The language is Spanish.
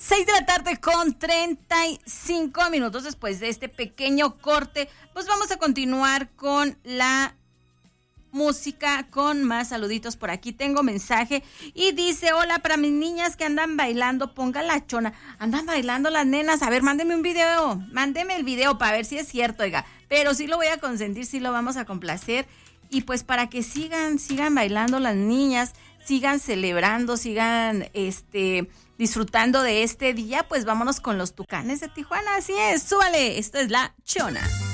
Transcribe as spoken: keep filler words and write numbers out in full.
seis de la tarde con treinta y cinco minutos después de este pequeño corte, pues vamos a continuar con la música, con más saluditos. Por aquí tengo mensaje y dice: hola, para mis niñas que andan bailando, ponga la chona. Andan bailando las nenas. A ver, mándeme un video, mándeme el video para ver si es cierto, oiga. Pero sí lo voy a consentir, sí lo vamos a complacer. Y pues para que sigan, sigan bailando las niñas, sigan celebrando, sigan este disfrutando de este día, pues vámonos con los Tucanes de Tijuana. Así es, súbale, esto es La Chona.